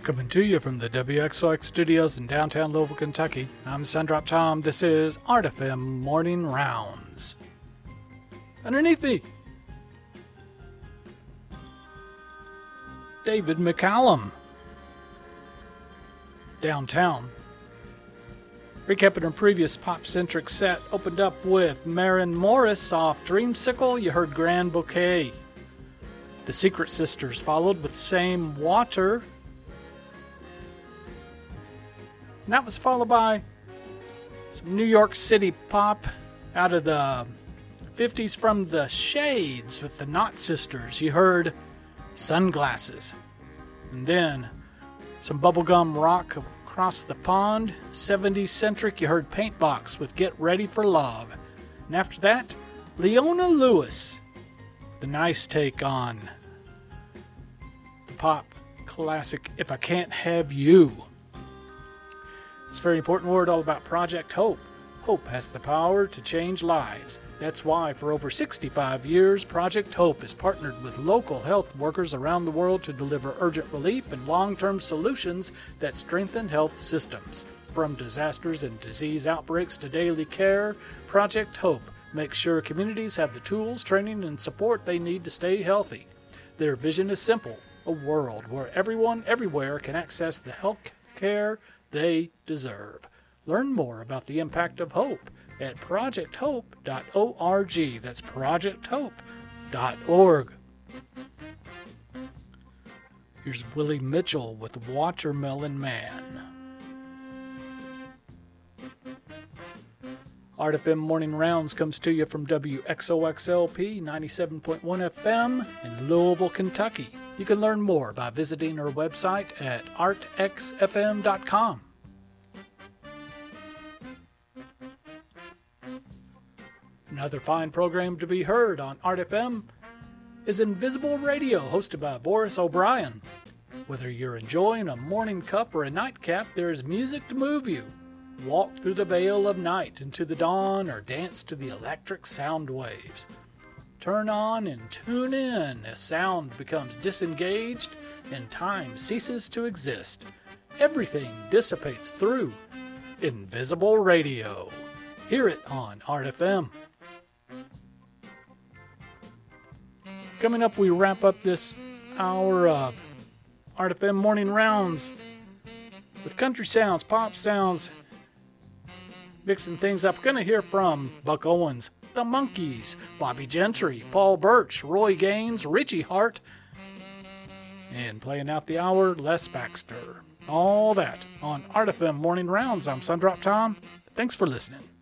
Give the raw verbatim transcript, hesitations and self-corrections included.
Coming to you from the W X O X studios in downtown Louisville, Kentucky, I'm Sundrop Tom. This is Art F M Morning Rounds. Underneath me, David McCallum. Downtown. Recapping our previous pop-centric set, opened up with Maren Morris off Dreamsicle. You heard Grand Bouquet. The Secret Sisters followed with Same Water. And that was followed by some New York City pop out of the fifties from the Shades with the Knot Sisters. You heard Sunglasses. And then some bubblegum rock across the pond. seventies centric, you heard Paintbox with Get Ready for Love. And after that, Leona Lewis. The nice take on the pop classic If I Can't Have You. It's a very important word all about Project Hope. Hope has the power to change lives. That's why for over sixty-five years, Project Hope has partnered with local health workers around the world to deliver urgent relief and long-term solutions that strengthen health systems. From disasters and disease outbreaks to daily care, Project Hope makes sure communities have the tools, training, and support they need to stay healthy. Their vision is simple: a world where everyone, everywhere can access the health care they deserve. Learn more about the impact of hope at project hope dot org. That's project hope dot org. Here's Willie Mitchell with Watermelon Man. Art F M Morning Rounds comes to you from W X O X L P ninety-seven point one F M in Louisville, Kentucky. You can learn more by visiting our website at art x f m dot com. Another fine program to be heard on Art F M is Invisible Radio, hosted by Boris O'Brien. Whether you're enjoying a morning cup or a nightcap, there's music to move you. Walk through the veil of night into the dawn, or dance to the electric sound waves. Turn on and tune in as sound becomes disengaged and time ceases to exist. Everything dissipates through Invisible Radio. Hear it on Art F M. Coming up, we wrap up this hour of Art F M Morning Rounds with country sounds, pop sounds, mixing things up. Going to hear from Buck Owens, The Monkees, Bobby Gentry, Paul Birch, Roy Gaines, Richie Hart, and playing out the hour, Les Baxter. All that on Art F M Morning Rounds. I'm Sundrop Tom. Thanks for listening.